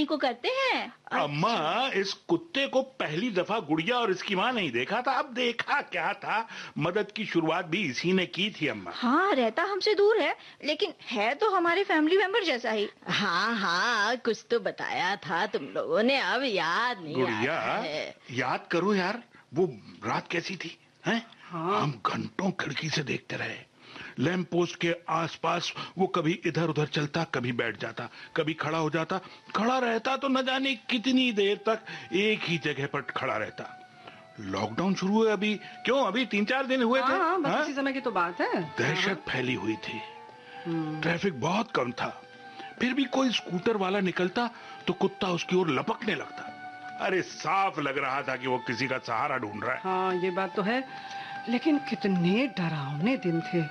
नानी को करते हैं। अम्मा, इस कुत्ते को पहली दफा गुड़िया और इसकी माँ नहीं देखा था। अब देखा क्या था, मदद की शुरुआत भी इसी ने की थी अम्मा। हाँ, रहता हमसे दूर है लेकिन है तो हमारे फैमिली मेंबर जैसा ही। हाँ हाँ, कुछ तो बताया था तुम लोगों ने, अब याद नहीं गुड़िया, आ रहा है। याद करो यार, वो रात कैसी थी, हैं? हाँ। हम घंटों खिड़की से देखते रहे। लैंप पोस्ट के आसपास वो कभी इधर उधर चलता, कभी बैठ जाता, कभी खड़ा हो जाता। खड़ा रहता तो न जाने कितनी देर तक एक ही जगह पर खड़ा रहता। लॉकडाउन शुरू हुए अभी, क्यों अभी 3-4 दिन हुए थे। हाँ, बस हाँ? इसी समय की तो बात है। दहशत फैली हुई थी, ट्रैफिक बहुत कम था, फिर भी कोई स्कूटर वाला निकलता तो कुत्ता उसकी ओर लपकने लगता। अरे साफ लग रहा था कि वो किसी का सहारा ढूंढ रहा है। हाँ, ये बात तो है, लेकिन कितने डरावने दिन थे।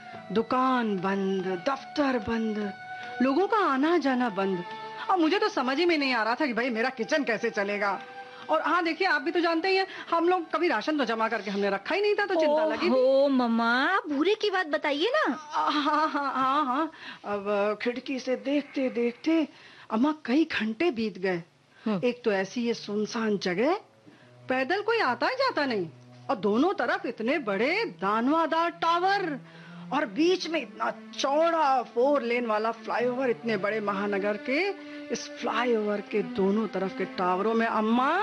दुकान बंद, दफ्तर बंद, लोगों का आना जाना बंद। और मुझे तो समझ ही में नहीं आ रहा था कि भाई मेरा किचन कैसे चलेगा। और हाँ देखिए, आप भी तो जानते ही हैं, हम लोग कभी राशन तो जमा करके हमने रखा ही नहीं था, तो चिंता लगी थी। ओ मम्मा, बुरे की बात बताइए ना। हाँ हाँ हाँ हाँ, अब खिड़की से देखते देखते अम्मा कई घंटे बीत गए। एक तो ऐसी ये सुनसान जगह, पैदल कोई आता ही जाता नहीं, और दोनों तरफ इतने बड़े दानवादार टावर, और बीच में इतना चौड़ा 4 लेन वाला फ्लाईओवर। इतने बड़े महानगर के इस फ्लाईओवर के दोनों तरफ के टावरों में अम्मा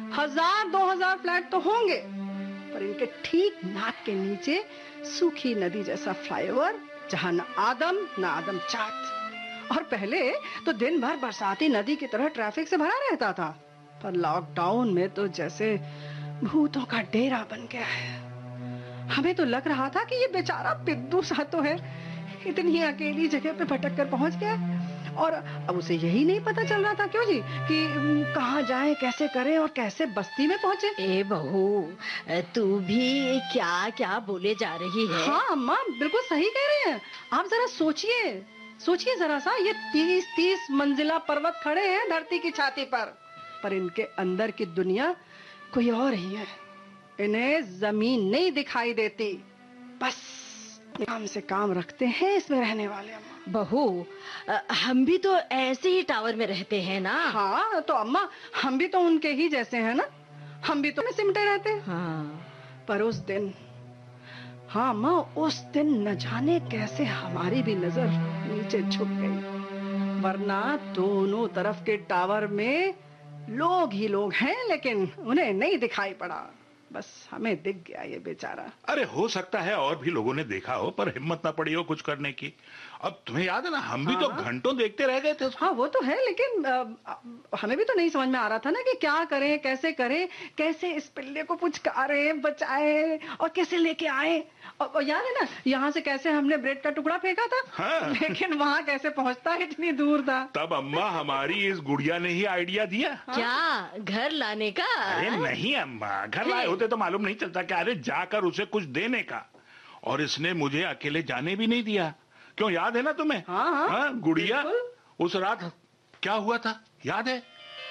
1000-2000 फ्लैट तो होंगे, पर इनके ठीक नाक के नीचे सूखी नदी जैसा फ्लाईओवर, जहां न आदम चाट। और पहले तो दिन भर बरसाती नदी की तरह ट्रैफिक से भरा रहता था, पर लॉकडाउन में तो जैसे भूतों का डेरा बन गया है। हमें तो लग रहा था कि ये बेचारा पिद्दू सा तो है, इतनी अकेली जगह पे भटक कर पहुंच गया, और अब उसे यही नहीं पता चल रहा था क्यों जी कि कहाँ जाए, कैसे करें और कैसे बस्ती में पहुंचे। ए बहू, तू भी क्या क्या बोले जा रही है। हाँ अम्मा, बिल्कुल सही कह रहे हैं आप। जरा सोचिए जरा सा, ये 30-30 मंजिला पर्वत खड़े हैं धरती की छाती पर इनके अंदर की दुनिया कोई और ही है। इन्हें जमीन नहीं दिखाई देती, बस काम से काम रखते हैं इसमें रहने वाले। अम्मा बहू, हम भी तो ऐसे ही टावर में रहते हैं ना। हाँ तो अम्मा, हम भी तो उनके ही जैसे हैं ना, हम भी तो सिमटे रहते हैं। हाँ। पर उस दिन, हाँ अम्मा, उस दिन न जाने कैसे हमारी भी नजर नीचे झुक गई, वरना दोनों तरफ के टावर में लोग ही लोग हैं, लेकिन उन्हें नहीं दिखाई पड़ा। बस हमें दिख गया ये बेचारा। अरे हो सकता है और भी लोगों ने देखा हो, पर हिम्मत ना पड़ी हो कुछ करने की। अब तुम्हें याद है ना, हम भी तो घंटों देखते रह गए थे उसको। हाँ वो तो है, लेकिन हमें भी तो नहीं समझ में आ रहा था ना कि क्या करें, कैसे इस पिल्ले को पुचकारें, बचाएं और कैसे लेके आए। और याद है ना, यहाँ से कैसे हमने ब्रेड का टुकड़ा फेंका था। हाँ। लेकिन वहाँ कैसे पहुँचता, इतनी दूर था। तब अम्मा हमारी इस गुड़िया ने ही आइडिया दिया। क्या घर लाने का? अरे नहीं अम्मा, घर लाए होते तो मालूम नहीं चलता क्या, अरे जाकर उसे कुछ देने का। और इसने मुझे अकेले जाने भी नहीं दिया। क्यों, याद है ना तुम्हें? हाँ, गुड़िया, उस रात क्या हुआ था याद है?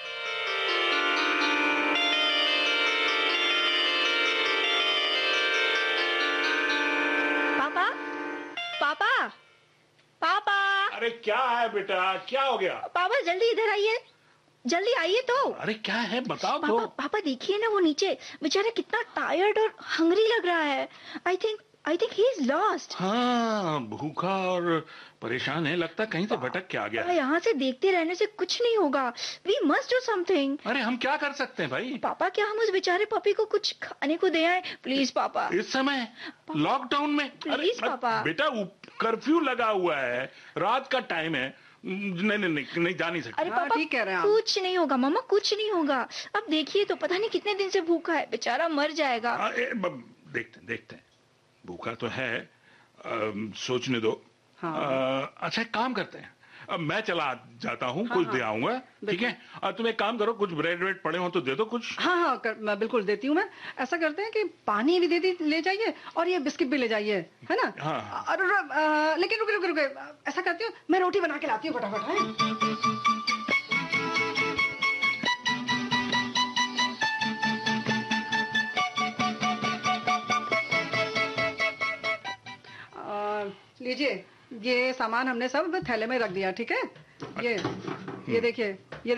पापा, पापा, पापा। अरे क्या है बेटा, क्या हो गया? पापा जल्दी इधर आइए, जल्दी आइए तो। अरे क्या है बताओ पापा, तो। पापा देखिए ना, वो नीचे बेचारा कितना टायर्ड और हंग्री लग रहा है। I think he is lost. हाँ, भूखा और परेशान है, लगता कहीं से भटक के आ गया है। यहाँ से देखते रहने से कुछ नहीं होगा। We must do something. अरे हम क्या कर सकते हैं भाई? पापा, क्या हम उस बेचारे पपी को कुछ खाने को दे आए? प्लीज पापा। इस समय लॉकडाउन में? प्लीज पापा। बेटा, कर्फ्यू लगा हुआ है, रात का टाइम है। नहीं जा नहीं सकते। अरे पापा, ठीक कह रहे हैं आप। कुछ नहीं होगा मामा, कुछ नहीं होगा। अब देखिए तो, पता नहीं कितने दिन से भूखा है, बेचारा मर जाएगा। देखते हैं, भूखा तो है, सोचने दो। हाँ। अच्छा एक काम करते हैं, अब मैं चला जाता हूँ, कुछ दे आऊंगा, ठीक है? और तुम एक काम करो, कुछ ब्रेड वेड पड़े हो तो दे दो कुछ। हाँ, मैं बिल्कुल देती हूँ। मैं ऐसा करते हैं कि पानी भी ले जाइए और ये बिस्किट भी ले जाइए, है ना? हाँ। और लेकिन रुके, ऐसा करती हूँ, मैं रोटी बना के लाती हूँ फटाफट, है? लीजिए, ये सामान हमने सब थैले में रख दिया, ठीक है? ये देखिए,